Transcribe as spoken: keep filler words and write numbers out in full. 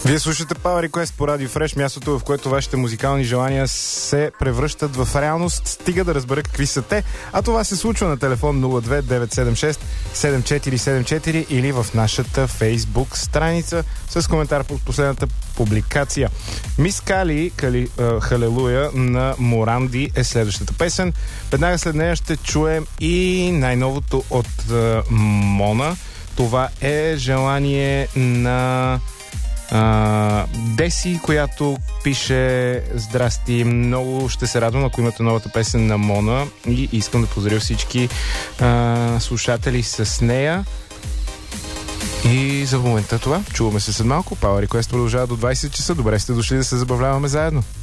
Вие слушате Power Request по Radio Fresh, мястото, в което вашите музикални желания се превръщат в реалност, стига да разбера какви са те, а това се случва на телефон нула две девет седем шест седем четири седем четири или в нашата Facebook страница с коментар под последната публикация. Мис Кали, Кали uh, Халелуя на Моранди е следващата песен. Веднага след нея ще чуем и най-новото от uh, Мона. Това е желание на Uh, Деси, която пише: здрасти, много ще се радвам, ако имате новата песен на Мона и искам да поздравя всички uh, слушатели с нея. И за момента това. Чуваме се след малко. Power Request продължава до двайсет часа. Добре сте дошли да се забавляваме заедно.